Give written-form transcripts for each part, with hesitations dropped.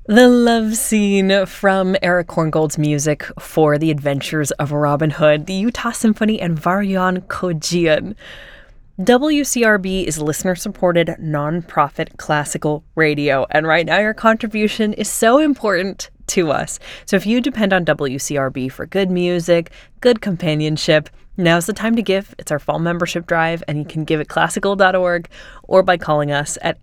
The love scene from Eric Korngold's music for The Adventures of Robin Hood, the Utah Symphony, and Varjan Kojian. WCRB is listener-supported, nonprofit classical radio, and right now your contribution is so important to us. So if you depend on WCRB for good music, good companionship, now's the time to give. It's our fall membership drive, and you can give at classical.org or by calling us at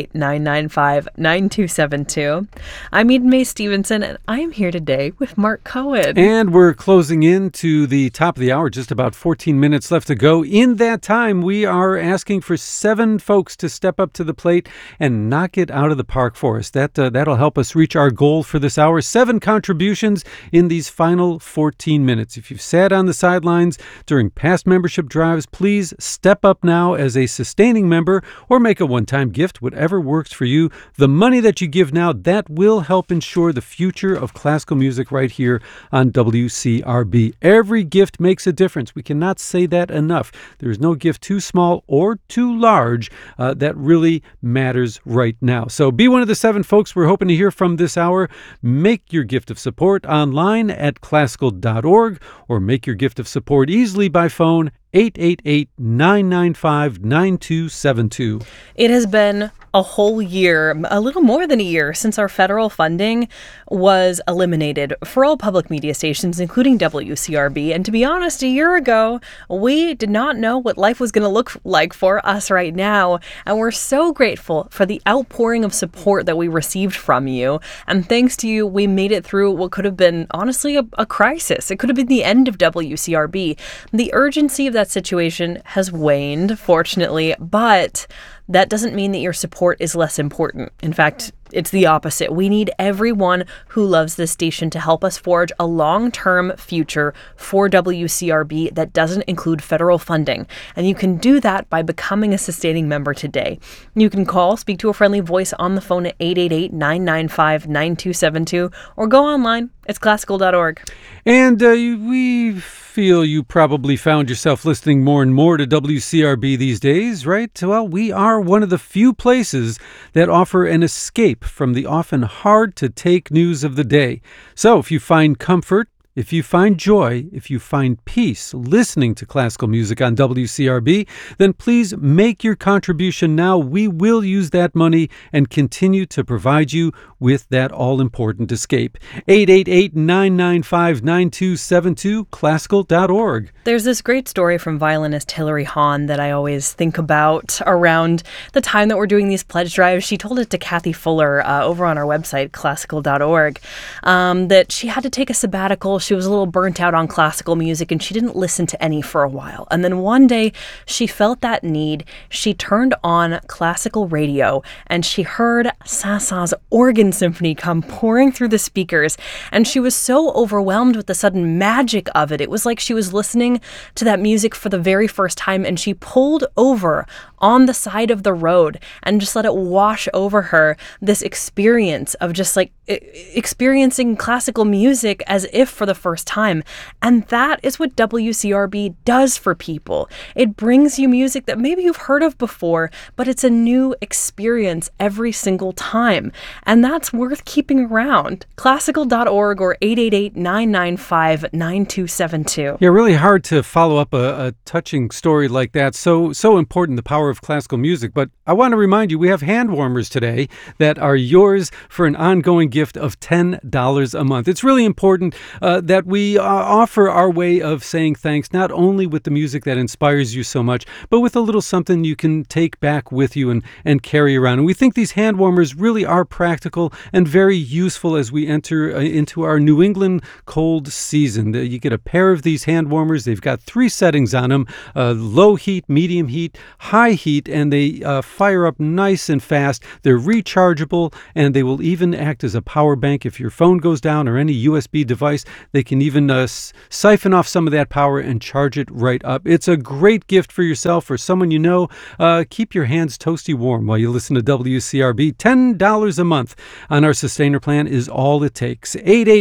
888-995-9272. I'm Eden Mae Stevenson, and I am here today with Mark Cohen. And we're closing in to the top of the hour, just about 14 minutes left to go. In that time, we are asking for 7 folks to step up to the plate and knock it out of the park for us. That'll help us reach our goal for this hour. 7 contributions in these final 14 minutes. If you've sat on the sidelines during past membership drives, please step up now as a sustaining member or make a one-time gift, whatever works for you. The money that you give now, that will help ensure the future of classical music right here on WCRB. Every gift makes a difference. We cannot say that enough. There's no gift too small or too large that really matters right now. So be one of the 7 folks we're hoping to hear from this hour. Make your gift of support online at classical.org or make your gift of support easily by phone, 888-995-9272. It has been a whole year, a little more than a year, since our federal funding was eliminated for all public media stations, including WCRB. And to be honest, a year ago, we did not know what life was going to look like for us right now. And we're so grateful for the outpouring of support that we received from you. And thanks to you, we made it through what could have been, honestly, a crisis. It could have been the end of WCRB. The urgency of that situation has waned, fortunately, but that doesn't mean that your support is less important. In fact, it's the opposite. We need everyone who loves this station to help us forge a long-term future for WCRB that doesn't include federal funding. And you can do that by becoming a sustaining member today. You can call, speak to a friendly voice on the phone at 888-995-9272, or go online. It's classical.org. And we feel you probably found yourself listening more and more to WCRB these days, right? Well, we are one of the few places that offer an escape from the often hard-to-take news of the day. So if you find comfort, if you find joy, if you find peace listening to classical music on WCRB, then please make your contribution now. We will use that money and continue to provide you with that all-important escape. 888-995-9272, classical.org. There's this great story from violinist Hilary Hahn that I always think about around the time that we're doing these pledge drives. She told it to Kathy Fuller over on our website, classical.org, that she had to take a sabbatical. She was a little burnt out on classical music, and she didn't listen to any for a while. And then one day, she felt that need. She turned on classical radio, and she heard Saint-Saëns' organ symphony come pouring through the speakers. And she was so overwhelmed with the sudden magic of it. It was like she was listening to that music for the very first time, and she pulled over on the side of the road and just let it wash over her, this experience of just like experiencing classical music as if for the first time. And that is what WCRB does for people. It brings you music that maybe you've heard of before, but it's a new experience every single time. And that's worth keeping around. Classical.org or 888-995-9272. Yeah, really hard to follow up a touching story like that. So important, the power of classical music. But I want to remind you, we have hand warmers today that are yours for an ongoing gift of $10 a month. It's really important that we offer our way of saying thanks, not only with the music that inspires you so much, but with a little something you can take back with you and carry around. And we think these hand warmers really are practical and very useful as we enter into our New England cold season. You get a pair of these hand warmers. They've got 3 settings on them, low heat, medium heat, high heat, and they fire up nice and fast. They're rechargeable, and they will even act as a power bank. If your phone goes down or any USB device, they can even siphon off some of that power and charge it right up. It's a great gift for yourself or someone you know. Keep your hands toasty warm while you listen to WCRB. $10 a month on our Sustainer plan is all it takes.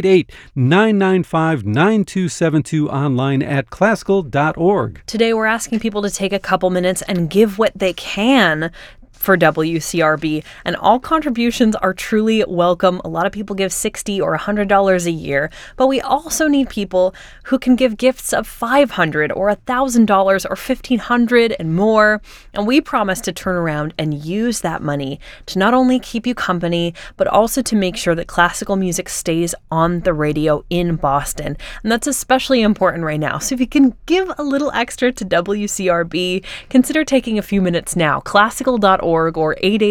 888-995-9272 online at classical.org. Today we're asking people to take a couple minutes and give what they can for WCRB, and all contributions are truly welcome. A lot of people give $60 or $100 a year, but we also need people who can give gifts of $500 or $1,000 or $1,500 and more. And we promise to turn around and use that money to not only keep you company, but also to make sure that classical music stays on the radio in Boston. And that's especially important right now. So if you can give a little extra to WCRB, consider taking a few minutes now. Classical.org or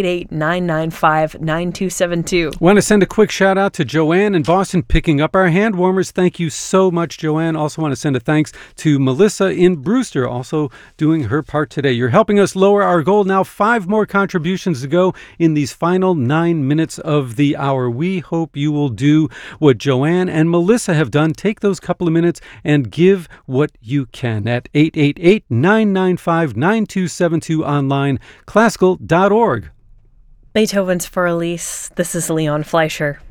888-995-9272. Want to send a quick shout out to Joanne in Boston picking up our hand warmers. Thank you so much, Joanne. Also want to send a thanks to Melissa in Brewster, also doing her part today. You're helping us lower our goal now. 5 more contributions to go in these final 9 minutes of the hour. We hope you will do what Joanne and Melissa have done. Take those couple of minutes and give what you can at 888-995-9272 online, classical.org. Beethoven's for Elise. This is Leon Fleischer.